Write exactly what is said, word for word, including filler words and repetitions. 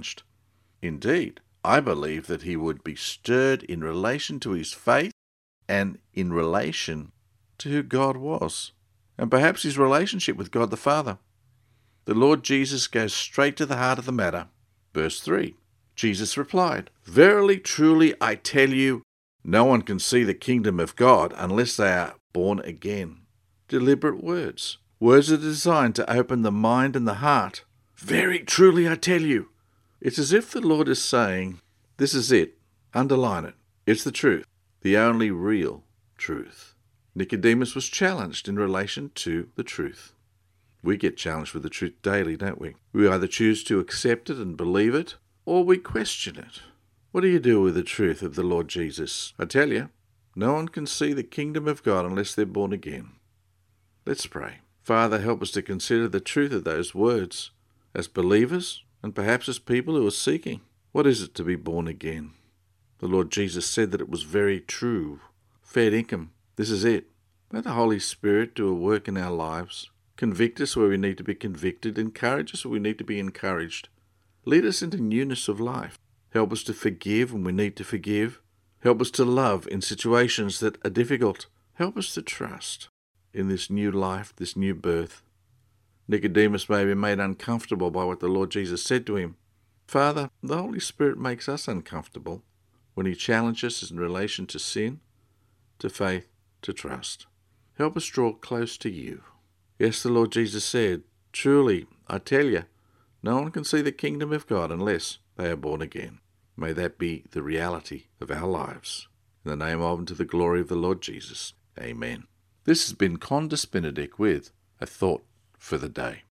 challenged. Indeed, I believe that he would be stirred in relation to his faith and in relation to who God was, and perhaps his relationship with God the Father. The Lord Jesus goes straight to the heart of the matter. Verse three, Jesus replied, "Verily, truly, I tell you, no one can see the kingdom of God unless they are born again." Deliberate words. Words that are designed to open the mind and the heart. Very truly, I tell you. It's as if the Lord is saying, this is it. Underline it. It's the truth. The only real truth. Nicodemus was challenged in relation to the truth. We get challenged with the truth daily, don't we? We either choose to accept it and believe it, or we question it. What do you do with the truth of the Lord Jesus? I tell you, no one can see the kingdom of God unless they're born again. Let's pray. Father, help us to consider the truth of those words as believers and perhaps as people who are seeking. What is it to be born again? The Lord Jesus said that it was very true. Fair income. This is it. Let the Holy Spirit do a work in our lives. Convict us where we need to be convicted. Encourage us where we need to be encouraged. Lead us into newness of life. Help us to forgive when we need to forgive. Help us to love in situations that are difficult. Help us to trust in this new life, this new birth. Nicodemus may be made uncomfortable by what the Lord Jesus said to him. Father, the Holy Spirit makes us uncomfortable when he challenges us in relation to sin, to faith, to trust. Help us draw close to you. Yes, the Lord Jesus said, truly, I tell you, no one can see the kingdom of God unless they are born again. May that be the reality of our lives. In the name of and to the glory of the Lord Jesus. Amen. This has been Condis Benedict with A Thought for the Day.